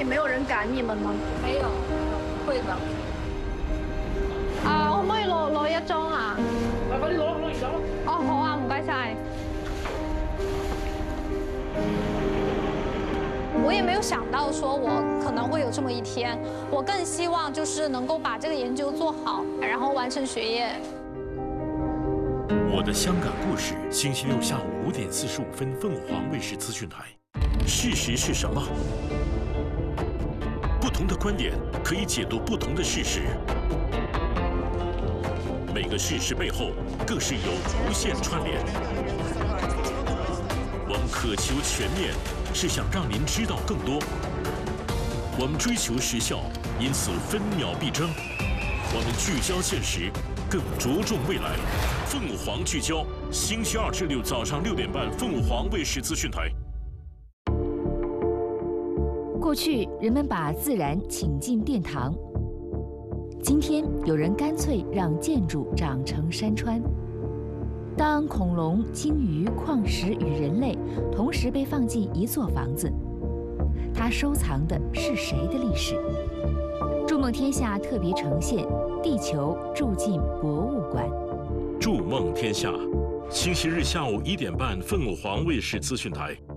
里没有人赶你们嗎？ 沒有，會的。 可唔可以攞一張啊？ 快啲攞完咗。 哦，好啊，唔該晒。我也没有想到说我可能会有这么一天，我更希望就是能够把这个研究做好，然后完成学业。 我的香港故事，星期六下午5点45分，凤凰卫视资讯台。事实是什么？不同的观点可以解读不同的事实，每个事实背后更是有无限串联。我们渴求全面，是想让您知道更多。我们追求时效，因此分秒必争。我们聚焦现实，更着重未来。凤凰聚焦，星期2至6早上6点半，凤凰卫视资讯台。 过去人们把自然请进殿堂，今天有人干脆让建筑长成山川。当恐龙、鲸鱼、矿石与人类同时被放进一座房子，它收藏的是谁的历史？筑梦天下特别呈现《地球住进博物馆》。 筑梦天下，星期日下午1点半，凤凰卫视资讯台。